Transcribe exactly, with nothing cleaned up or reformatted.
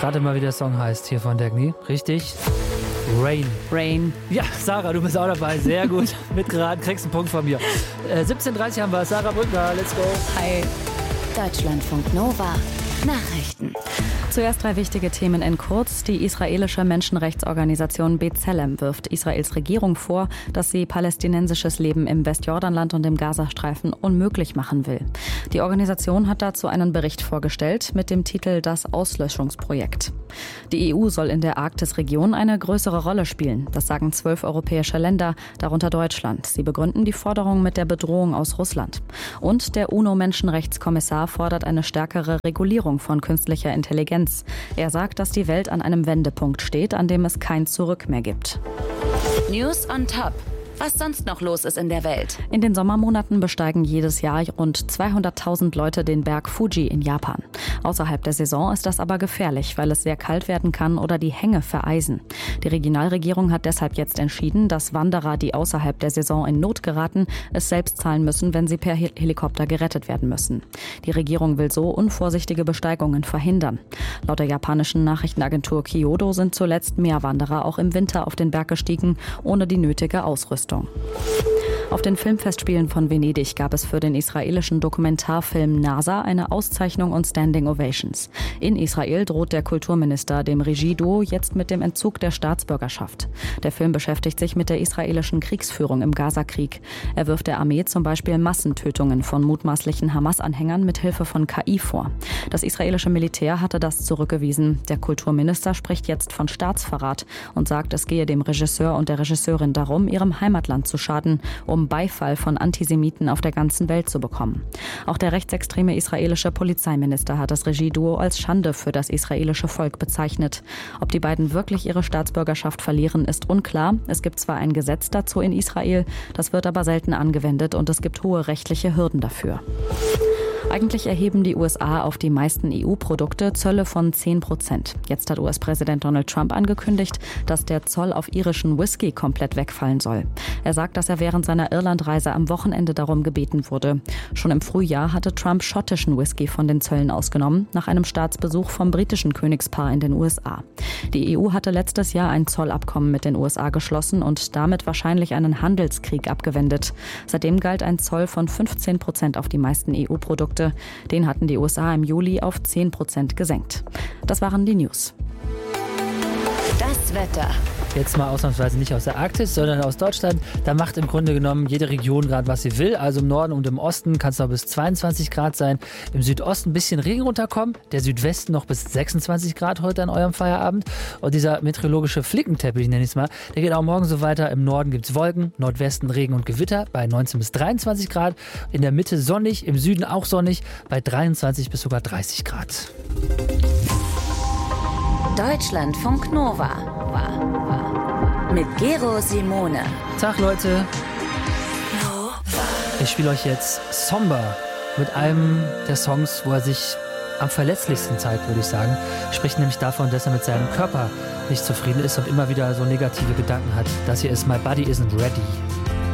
Jetzt rate mal, wie der Song heißt hier von Dagny. Richtig? Rain. Rain. Ja, Sarah, du bist auch dabei. Sehr gut. Mitgeraten, kriegst einen Punkt von mir. Äh, siebzehn Uhr dreißig haben wir. Sarah Brückner, let's go. Hi. Deutschlandfunk Nova. Nachrichten. Zuerst drei wichtige Themen in kurz. Die israelische Menschenrechtsorganisation B'Tselem wirft Israels Regierung vor, dass sie palästinensisches Leben im Westjordanland und im Gazastreifen unmöglich machen will. Die Organisation hat dazu einen Bericht vorgestellt mit dem Titel Das Auslöschungsprojekt. Die E U soll in der Arktisregion eine größere Rolle spielen. Das sagen zwölf europäische Länder, darunter Deutschland. Sie begründen die Forderung mit der Bedrohung aus Russland. Und der UNO-Menschenrechtskommissar fordert eine stärkere Regulierung von künstlicher Intelligenz. Er sagt, dass die Welt an einem Wendepunkt steht, an dem es kein Zurück mehr gibt. News on Top. Was sonst noch los ist in der Welt. In den Sommermonaten besteigen jedes Jahr rund zweihunderttausend Leute den Berg Fuji in Japan. Außerhalb der Saison ist das aber gefährlich, weil es sehr kalt werden kann oder die Hänge vereisen. Die Regionalregierung hat deshalb jetzt entschieden, dass Wanderer, die außerhalb der Saison in Not geraten, es selbst zahlen müssen, wenn sie per Helikopter gerettet werden müssen. Die Regierung will so unvorsichtige Besteigungen verhindern. Laut der japanischen Nachrichtenagentur Kyodo sind zuletzt mehr Wanderer auch im Winter auf den Berg gestiegen, ohne die nötige Ausrüstung. Auf den Filmfestspielen von Venedig gab es für den israelischen Dokumentarfilm NASA eine Auszeichnung und Standing Ovations. In Israel droht der Kulturminister dem Regieduo jetzt mit dem Entzug der Staatsbürgerschaft. Der Film beschäftigt sich mit der israelischen Kriegsführung im Gazakrieg. Er wirft der Armee zum Beispiel Massentötungen von mutmaßlichen Hamas-Anhängern mit Hilfe von K I vor. Das israelische Militär hatte das zurückgewiesen. Der Kulturminister spricht jetzt von Staatsverrat und sagt, es gehe dem Regisseur und der Regisseurin darum, ihrem Heimatland zu schaden, um Beifall von Antisemiten auf der ganzen Welt zu bekommen. Auch der rechtsextreme israelische Polizeiminister hat das Regieduo als Schande für das israelische Volk bezeichnet. Ob die beiden wirklich ihre Staatsbürgerschaft verlieren, ist unklar. Es gibt zwar ein Gesetz dazu in Israel, das wird aber selten angewendet und es gibt hohe rechtliche Hürden dafür. Eigentlich erheben die U S A auf die meisten E U-Produkte Zölle von zehn Prozent. Jetzt hat U S-Präsident Donald Trump angekündigt, dass der Zoll auf irischen Whisky komplett wegfallen soll. Er sagt, dass er während seiner Irlandreise am Wochenende darum gebeten wurde. Schon im Frühjahr hatte Trump schottischen Whisky von den Zöllen ausgenommen, nach einem Staatsbesuch vom britischen Königspaar in den U S A. Die E U hatte letztes Jahr ein Zollabkommen mit den U S A geschlossen und damit wahrscheinlich einen Handelskrieg abgewendet. Seitdem galt ein Zoll von fünfzehn Prozent auf die meisten E U-Produkte. Den hatten die U S A im Juli auf zehn Prozent gesenkt. Das waren die News. Das Wetter. Jetzt mal ausnahmsweise nicht aus der Arktis, sondern aus Deutschland. Da macht im Grunde genommen jede Region gerade, was sie will. Also im Norden und im Osten kann es noch bis zweiundzwanzig Grad sein. Im Südosten ein bisschen Regen runterkommen. Der Südwesten noch bis sechsundzwanzig Grad heute an eurem Feierabend. Und dieser meteorologische Flickenteppich, nenne ich es mal, der geht auch morgen so weiter. Im Norden gibt es Wolken, Nordwesten Regen und Gewitter bei neunzehn bis dreiundzwanzig Grad. In der Mitte sonnig, im Süden auch sonnig bei dreiundzwanzig bis sogar dreißig Grad. Deutschlandfunk Nova. Mit Gero Simone. Tag Leute. Ich spiele euch jetzt Somber mit einem der Songs, wo er sich am verletzlichsten zeigt, würde ich sagen. Spricht nämlich davon, dass er mit seinem Körper nicht zufrieden ist und immer wieder so negative Gedanken hat. Das hier ist My Body Isn't Ready.